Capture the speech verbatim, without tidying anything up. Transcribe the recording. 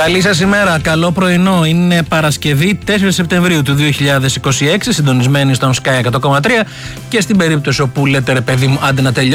Καλή σας ημέρα, καλό πρωινό. Είναι Παρασκευή τέσσερις Σεπτεμβρίου του δύο χιλιάδες είκοσι έξι, συντονισμένοι στον Sky εκατό κόμμα τρία και στην περίπτωση όπου λέτε ρε παιδί μου άντε να τελειώσει.